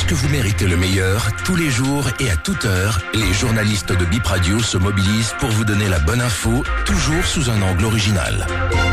que vous méritez le meilleur, tous les jours et à toute heure, les journalistes de Bip Radio se mobilisent pour vous donner la bonne info, toujours sous un angle original.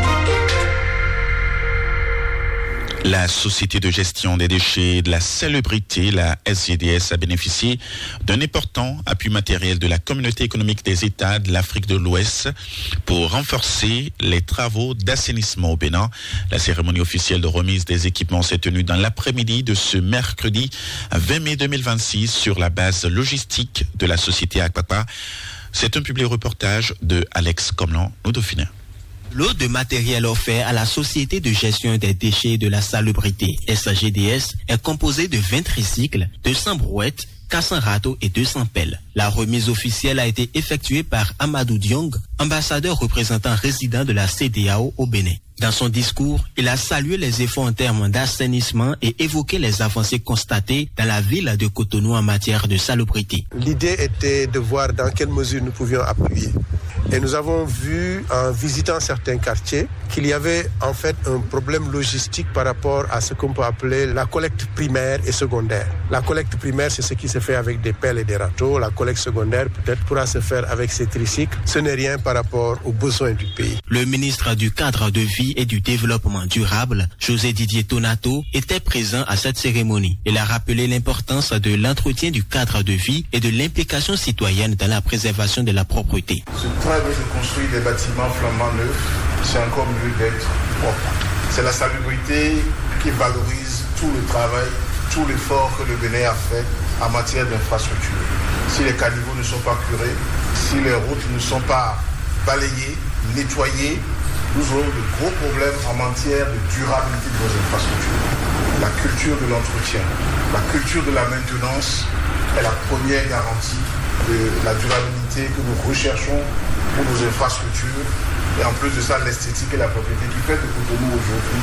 La Société de gestion des déchets de la salubrité, la SGDS, a bénéficié d'un important appui matériel de la Communauté économique des États de l'Afrique de l'Ouest pour renforcer les travaux d'assainissement au Bénin. La cérémonie officielle de remise des équipements s'est tenue dans l'après-midi de ce mercredi 20 mai 2026 sur la base logistique de la société Akpakpa. C'est un public reportage de Alex Comlan, au Dauphiné. Lot de matériel offert à la Société de gestion des déchets de la salubrité, SGDS, est composé de 20 tricycles, 200 brouettes, 400 râteaux et 200 pelles. La remise officielle a été effectuée par Amadou Diong, ambassadeur représentant résident de la CEDEAO au Bénin. Dans son discours, il a salué les efforts en termes d'assainissement et évoqué les avancées constatées dans la ville de Cotonou en matière de salubrité. L'idée était de voir dans quelle mesure nous pouvions appuyer. Et nous avons vu, en visitant certains quartiers, qu'il y avait en fait un problème logistique par rapport à ce qu'on peut appeler la collecte primaire et secondaire. La collecte primaire, c'est ce qui se fait avec des pelles et des râteaux. La collecte secondaire, peut-être, pourra se faire avec ces tricycles. Ce n'est rien par rapport aux besoins du pays. Le ministre du Cadre de vie et du Développement durable, José Didier Tonato, était présent à cette cérémonie. Il a rappelé l'importance de l'entretien du cadre de vie et de l'implication citoyenne dans la préservation de la propreté. De construire des bâtiments flambant neufs, c'est encore mieux d'être propre. C'est la salubrité qui valorise tout le travail, tout l'effort que le Bénin a fait en matière d'infrastructure. Si les caniveaux ne sont pas curés, si les routes ne sont pas balayées, nettoyées, nous aurons de gros problèmes en matière de durabilité de nos infrastructures. La culture de l'entretien, la culture de la maintenance est la première garantie de la durabilité que nous recherchons pour nos infrastructures. Et en plus de ça, l'esthétique et la propriété qui fait de Cotonou aujourd'hui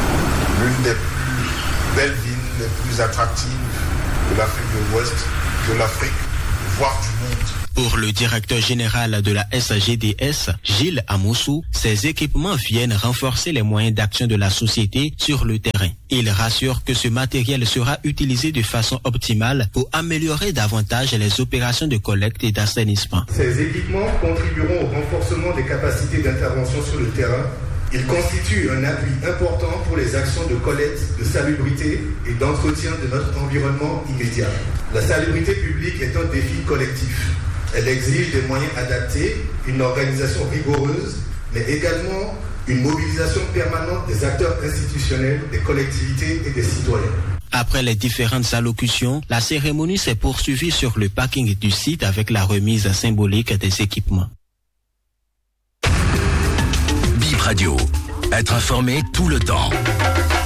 l'une des plus belles villes, les plus attractives de l'Afrique de l'Ouest, de l'Afrique, voire du monde. Pour le directeur général de la SGDS, Gilles Amoussou, ces équipements viennent renforcer les moyens d'action de la société sur le terrain. Il rassure que ce matériel sera utilisé de façon optimale pour améliorer davantage les opérations de collecte et d'assainissement. Ces équipements contribueront au renforcement des capacités d'intervention sur le terrain. Ils constituent un appui important pour les actions de collecte, de salubrité et d'entretien de notre environnement immédiat. La salubrité publique est un défi collectif. Elle exige des moyens adaptés, une organisation rigoureuse, mais également une mobilisation permanente des acteurs institutionnels, des collectivités et des citoyens. Après les différentes allocutions, la cérémonie s'est poursuivie sur le parking du site avec la remise symbolique des équipements. Bip Radio, être informé tout le temps.